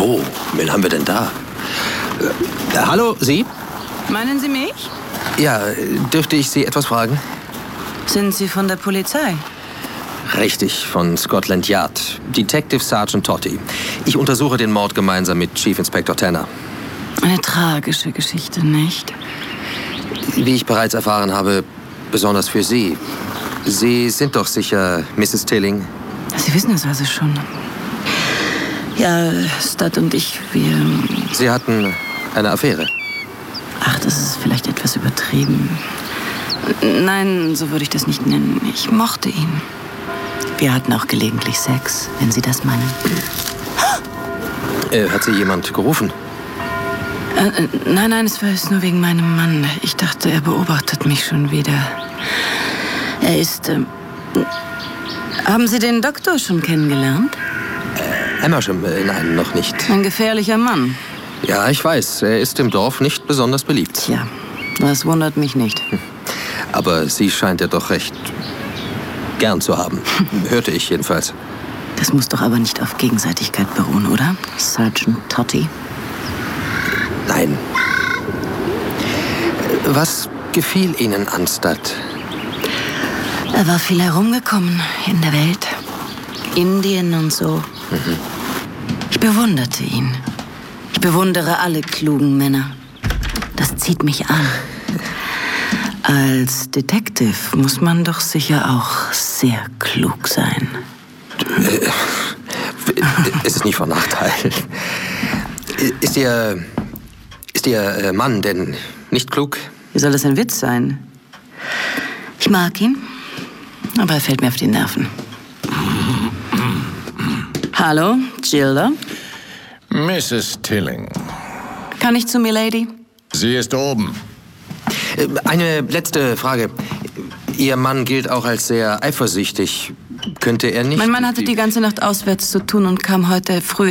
Oh, wen haben wir denn da? Hallo, Sie? Meinen Sie mich? Ja, dürfte ich Sie etwas fragen? Sind Sie von der Polizei? Richtig, von Scotland Yard. Detective Sergeant Totty. Ich untersuche den Mord gemeinsam mit Chief Inspector Tanner. Eine tragische Geschichte, nicht? Wie ich bereits erfahren habe, besonders für Sie. Sie sind doch sicher Mrs. Tilling? Sie wissen es also schon. Ja, Stud und ich, wir... Sie hatten eine Affäre? Ach, das ist vielleicht etwas übertrieben. Nein, so würde ich das nicht nennen. Ich mochte ihn. Wir hatten auch gelegentlich Sex, wenn Sie das meinen. Hat Sie jemand gerufen? Nein, es war nur wegen meinem Mann. Ich dachte, er beobachtet mich schon wieder. Er ist... Haben Sie den Doktor schon kennengelernt? Emersham? Nein, noch nicht. Ein gefährlicher Mann. Ja, ich weiß. Er ist im Dorf nicht besonders beliebt. Tja, das wundert mich nicht. Aber Sie scheint er doch recht gern zu haben. Hörte ich jedenfalls. Das muss doch aber nicht auf Gegenseitigkeit beruhen, oder, Sergeant Totty? Nein. Was gefiel Ihnen an Stud? Er war viel herumgekommen in der Welt. Indien und so. Ich bewunderte ihn. Ich bewundere alle klugen Männer. Das zieht mich an. Als Detective muss man doch sicher auch sehr klug sein. Es ist nicht von Nachteil. Ist Ihr Mann denn nicht klug? Wie soll das ein Witz sein? Ich mag ihn, aber er fällt mir auf die Nerven. Hallo, Gilda? Mrs. Tilling. Kann ich zu Milady? Sie ist oben. Eine letzte Frage. Ihr Mann gilt auch als sehr eifersüchtig. Könnte er nicht... Mein Mann hatte die ganze Nacht auswärts zu tun und kam heute früh